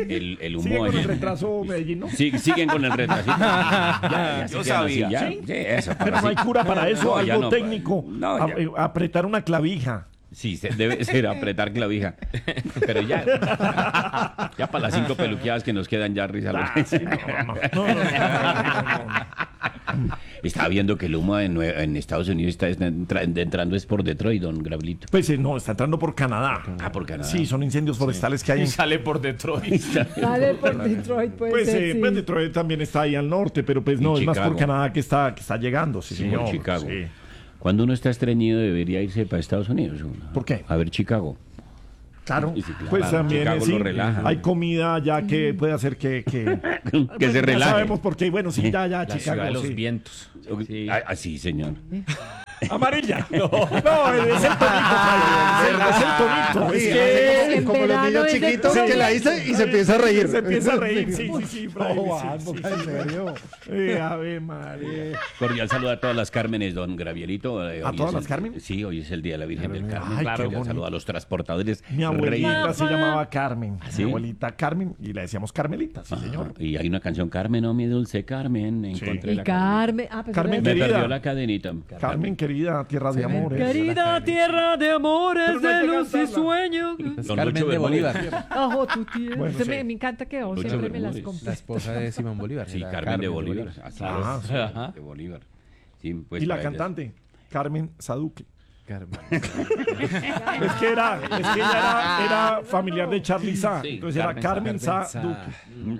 el humo ¿Sigue con allí. el retraso Medellín, no? Sí, siguen con el retrasito. Ya Yo se quedan así, sabía. ya. ¿Sí? Sí, eso. Pero no hay cura para eso, No, ya algo no. técnico. No, ya. Apretar una clavija. Sí, debe ser apretar clavija. Pero ya para las 5 peluqueadas que nos quedan ya risa. Sí, no. Estaba viendo que el humo en Estados Unidos está entrando es por Detroit, don Gabrielito. Pues no, está entrando por Canadá. Por Canadá. Sí, son incendios forestales que hay Y en... sale por Detroit. Sale por Detroit, puede Pues, ser, sí. pues Detroit también está ahí al norte, pero pues no, Y es más Chicago. por Canadá que está llegando, sí, Sí, señor. por Chicago. Sí. Cuando uno está estreñido debería irse para Estados Unidos. ¿Por qué? A ver Chicago. Claro, Sí, claro. pues también Chicago sí, lo relaja. hay comida ya que puede hacer que Que se ya relaje. sabemos por qué, bueno, sí, ya, La ciudad Chicago, de los sí. vientos. Sí. Ah, sí, señor. Amarilla. No, es el tonito, Fabio, es el tonito. Es que... En como los verano niños es de chiquitos todo. que la dice y se empieza a reír. Se empieza a reír, sí, Fray, Oh, sí, en serio. Ave María. Cordial saludo a todas las Cármenes, don Gabrielito. ¿A todas las Carmen? Sí, hoy es el Día de la Virgen del Carmen. Ay, Claro, qué cordial saludo a los transportadores. Mi abuelita Rey. se llamaba Carmen. ¿Sí? Mi abuelita Carmen, y le decíamos Carmelita, sí, Ajá. señor. Y hay una canción, Carmen, oh mi dulce Carmen. Encontré Y la Carmen. Ah, pues Carmen, Me querida. perdió la cadenita. Carmen, querida, tierra de amores. Querida tierra de amores, Pero no hay de que luz y cantarla. sueño. Don Carmen Lucho de Bermúdez. Bolívar. Ajo tu tierra. Bueno, Usted sí. me encanta que Lucho siempre me las Bermúdez. compré. La esposa de Simón Bolívar. Sí, era Carmen de Bolívar. Ah, sí. Ajá. De Bolívar. Sí, pues Y la para ellas. cantante, Carmen Saduque. Carmen. Es que ella era familiar de Charly Sa. Sí, Entonces era Carmen Sa. Saduque.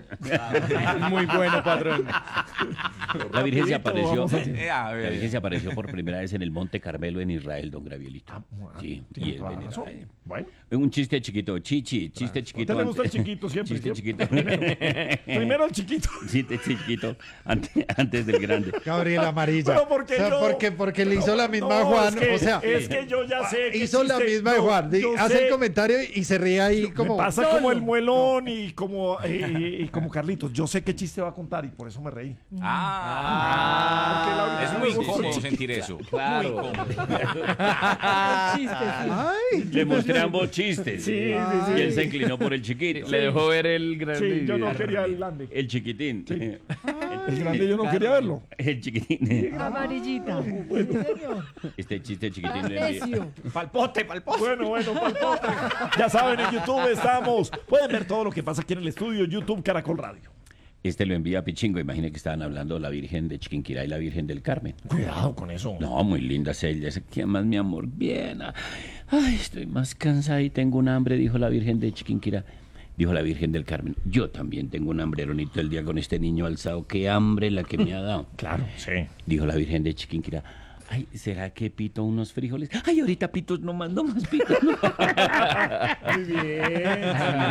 Muy bueno, patrón. La Virgen se Rapidito, apareció. vamos así. A ver. La Virgen se apareció por primera vez en el Monte Carmelo en Israel, don Gabrielito. Sí, Tiene y toda la en razón. Israel. Bueno, Un chiste chiquito, chiste ¿a chiquito. usted le gusta el antes- chiquito siempre? Chiste ¿cierto? chiquito. Primero el chiquito. Chiste chiquito antes del grande. Gabriel Amarilla. Pero porque yo- porque le hizo la misma a No, Juan. es que, O sea, es que yo ya sé. qué hizo la chiste- misma de no, Juan. yo Hace sé. el comentario y se ríe ahí Me como. pasa como el muelón y como Carlitos. Yo sé qué chiste va a contar y por eso me reí. Ah, es muy Porque la- incómodo sentir eso. Claro. Muy incómodo. Chistes, sí. Ay, Le mostré ambos chistes. Sí, sí, sí. Y él se inclinó por el chiquito. Le dejó ver el gran. Sí, yo no quería el grande. El chiquitín. El grande yo no quería verlo. El chiquitín. Amarillita. Sí, señor. Este chiste chiquitín. Necio. Palpote, palpote. Bueno, palpote. Ya saben, en YouTube estamos. Pueden ver todo lo que pasa aquí en el estudio, YouTube Caracol Radio. Este lo envía a Pichingo. Imagine que estaban hablando de la Virgen de Chiquinquirá y la Virgen del Carmen. Cuidado con eso. No, muy lindas ellas. ¿Qué más, mi amor? Bien. Ay, estoy más cansada y tengo un hambre, dijo la Virgen de Chiquinquirá. Dijo la Virgen del Carmen. Yo también tengo un hambre, Ronito, el día con este niño alzado. Qué hambre la que me ha dado. Claro, sí. Dijo la Virgen de Chiquinquirá. Ay, ¿será que pito unos frijoles? Ay, ahorita pitos no mando más pitos. Muy bien.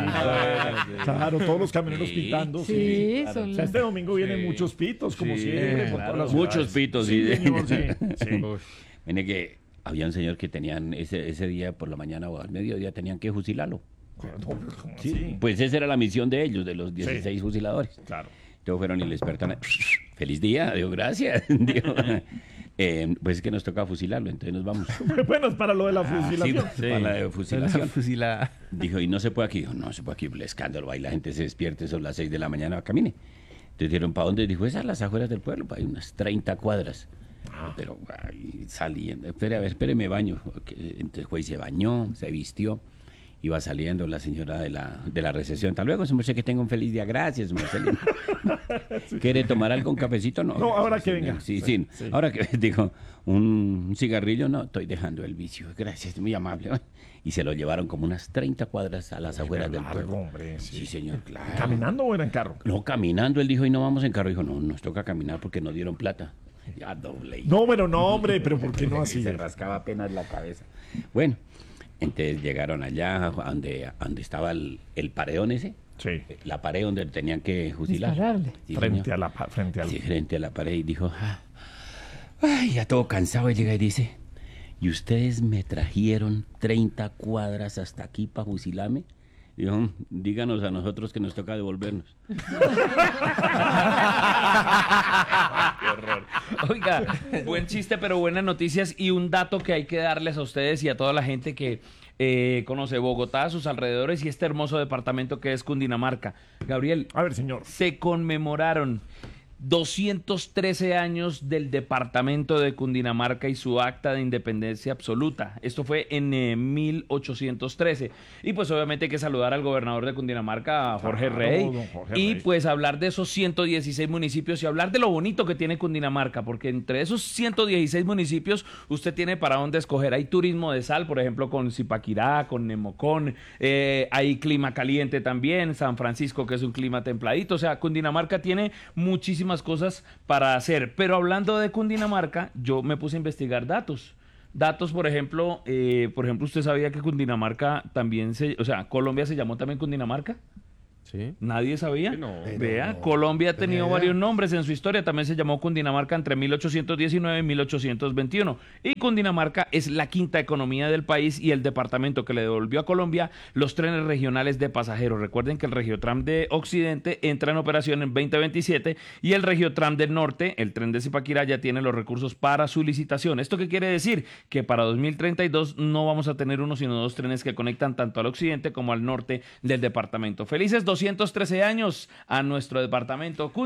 Claro, todos los camioneros pitando. Sí, O son sea, este domingo vienen muchos pitos, como siempre. Por todas las Muchos ciudades. pitos. Sí, señor, sí. Sí. Mire que había un señor que tenían ese día por la mañana o al mediodía tenían que fusilarlo. ¿Cómo así? Pues esa era la misión de ellos, de los 16 fusiladores. Claro. Entonces fueron y le despertan. Feliz día, digo, gracias. Digo, pues es que nos toca fusilarlo, entonces nos vamos. Bueno, es para lo de la Sí, fusilación. para la de fusilación. Fusilada. Dijo, y no se puede aquí. Dijo, no se puede aquí, el escándalo. Ahí la gente se despierte, son las 6 de la mañana, camine. Entonces dijeron, ¿para dónde? Dijo, esas las afueras del pueblo, para unas 30 cuadras. Pero ahí saliendo, espere, me baño. Entonces fue y se bañó, se vistió. Iba saliendo la señora de la recepción. Hasta luego, su merced, que tenga un feliz día. Gracias, su merced. ¿Quiere tomar algo, un cafecito? No. No, ahora que Sí, venga. Sí, sí. Ahora que dijo, un cigarrillo, no, estoy dejando el vicio. Gracias, muy amable. Y se lo llevaron como unas 30 cuadras a las afueras del Largo, pueblo. hombre, sí. Sí, señor, claro. ¿Caminando o era en carro? No, caminando. Él dijo, y no vamos en carro. Dijo, no, nos toca caminar porque nos dieron plata. Ya doble. No, hombre, pero ¿por qué no así? Se rascaba apenas la cabeza. Bueno, entonces llegaron allá donde estaba el paredón ese. Sí. La pared donde tenían que fusilar. Dispararle. Sí, Frente señor. frente al. Sí, frente a la pared. Y dijo, ay, ya todo cansado. Y llega y dice, ¿y ustedes me trajeron 30 cuadras hasta aquí para fusilarme? Dijo, díganos a nosotros que nos toca devolvernos. Oiga, buen chiste, pero buenas noticias y un dato que hay que darles a ustedes y a toda la gente que conoce Bogotá, sus alrededores y este hermoso departamento que es Cundinamarca. Gabriel, A ver, señor. se conmemoraron 213 años del departamento de Cundinamarca y su acta de independencia absoluta. Esto fue en 1813. Y pues obviamente hay que saludar al gobernador de Cundinamarca, a Jorge Rey. don Jorge Y Rey. pues hablar de esos 116 municipios y hablar de lo bonito que tiene Cundinamarca, porque entre esos 116 municipios usted tiene para dónde escoger. Hay turismo de sal, por ejemplo, con Zipaquirá, con Nemocón. Hay clima caliente también, San Francisco, que es un clima templadito. O sea, Cundinamarca tiene muchísimas cosas para hacer. Pero hablando de Cundinamarca, yo me puse a investigar datos. Datos, por ejemplo, ¿usted sabía que Cundinamarca también Colombia se llamó también Cundinamarca? Sí. ¿Nadie sabía? No. Vea, No. Colombia ha Tenía tenido idea. varios nombres en su historia. También se llamó Cundinamarca entre 1819 y 1821. Y Cundinamarca es la quinta economía del país y el departamento que le devolvió a Colombia los trenes regionales de pasajeros. Recuerden que el Regiotram de Occidente entra en operación en 2027 y el Regiotram del Norte, el tren de Zipaquirá, ya tiene los recursos para su licitación. ¿Esto qué quiere decir? Que para 2032 no vamos a tener uno sino dos trenes que conectan tanto al occidente como al norte del departamento. Felices 213 años a nuestro departamento.